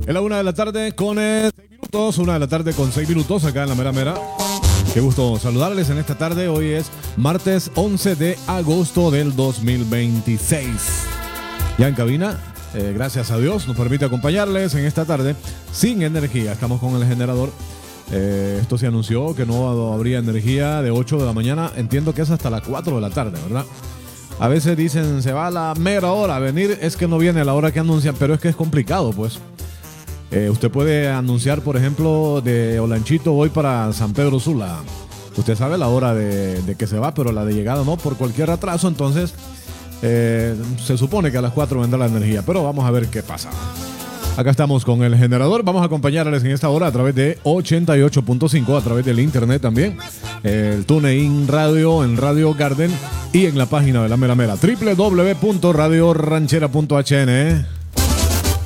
Es la 1 de la tarde con 6 minutos, 1 de la tarde con 6 minutos acá en la Mera Mera. Qué gusto saludarles en esta tarde. Hoy es martes 11 de agosto del 2026. Ya en cabina, gracias a Dios, nos permite acompañarles en esta tarde sin energía. Estamos con el generador. Esto se anunció que no habría energía de 8 de la mañana. Entiendo que es hasta las 4 de la tarde, ¿verdad? A veces dicen, se va a la mera hora a venir. Es que no viene a la hora que anuncian, pero es que es complicado, pues. Usted puede anunciar, por ejemplo, de Olanchito voy para San Pedro Sula. Usted sabe la hora de que se va, pero la de llegada no, por cualquier atraso. Entonces, se supone que a las 4 vendrá la energía, pero vamos a ver qué pasa. Acá estamos con el generador. Vamos a acompañarles en esta hora a través de 88.5, a través del internet también. El TuneIn Radio, en Radio Garden y en la página de la Mera Mera, www.radioranchera.hn.